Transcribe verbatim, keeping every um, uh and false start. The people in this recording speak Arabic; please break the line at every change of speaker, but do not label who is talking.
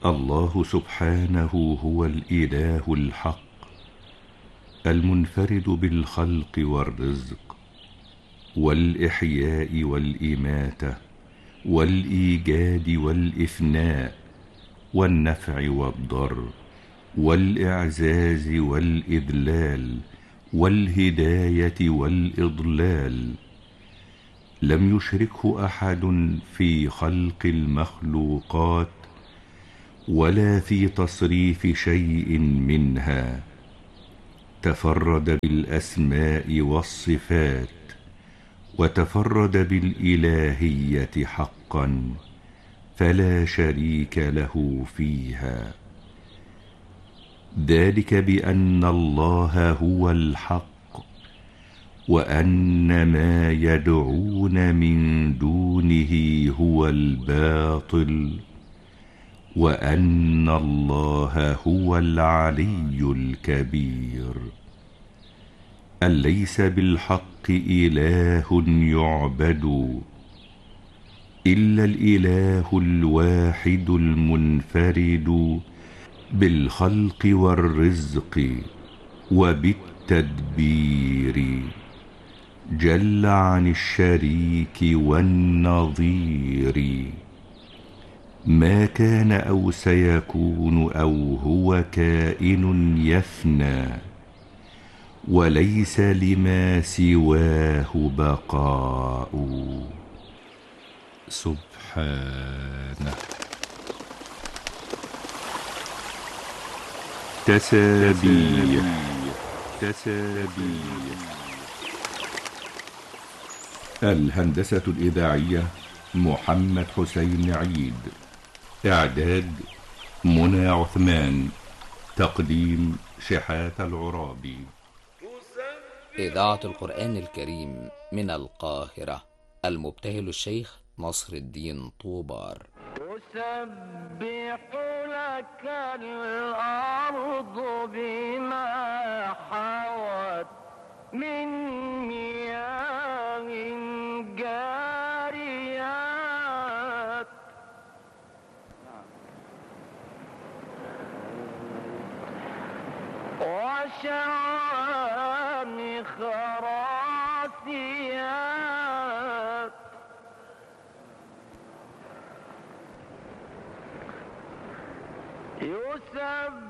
الله سبحانه هو الإله الحق المنفرد بالخلق والرزق والإحياء والإماتة والإيجاد والإفناء والنفع والضر والإعزاز والإذلال والهداية والإضلال. لم يشركه أحد في خلق المخلوقات ولا في تصريف شيء منها. تفرد بالأسماء والصفات وتفرد بالإلهية حقا فلا شريك له فيها. ذلك بأن الله هو الحق وأن ما يدعون من دونه هو الباطل وأن الله هو العلي الكبير. أليس بالحق إله يعبد إلا الإله الواحد المنفرد بالخلق والرزق وبالتدبير، جل عن الشريك والنظير. ما كان أو سيكون أو هو كائن يفنى وليس لما سواه بقاء. سبحانه. تسابيح تسابيح. الهندسة الإذاعية محمد حسين عيد. إعداد منى عثمان. تقديم شحات العرابي.
إذاعة القرآن الكريم من القاهرة. المبتهل الشيخ نصر الدين طوبار.
تسبح لك الأرض بما حوت من مياه جاريات وشعان خراسيات يسبح